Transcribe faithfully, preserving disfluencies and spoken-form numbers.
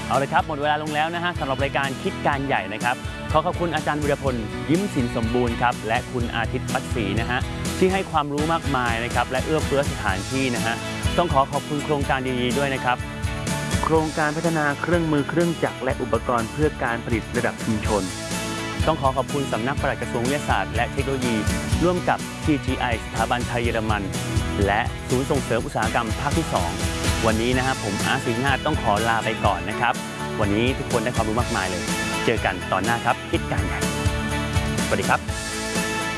เอาเลยครับหมดเวลาลงแล้วนะฮะสำหรับรายการคิดการใหญ่นะครับขอขอบคุณอาจารย์วิรพลยิ้มสินสมบูรณ์ครับและคุณอาทิตย์ปัตศรีนะฮะที่ให้ความรู้มากมายนะครับและเอื้อเฟื้อสถานที่นะฮะต้องขอขอบคุณโครงการดีๆด้วยนะครับโครงการพัฒนาเครื่องมือเครื่องจักรและอุปกรณ์เพื่อการผลิตระดับชุมชนต้องขอขอบคุณสำนักปลัดกระทรวงวิทยาศาสตร์และเทคโนโลยีร่วมกับ ที จี ไอ สถาบันไทยเยอรมันและศูนย์ส่งเสริมอุตสาหกรรมภาคที่สองวันนี้นะครับผมอาร์ต สิงห์นาถต้องขอลาไปก่อนนะครับวันนี้ทุกคนได้ความรู้มากมายเลยเจอกันตอนหน้าครับคิดการใหญ่สวัสดีครับ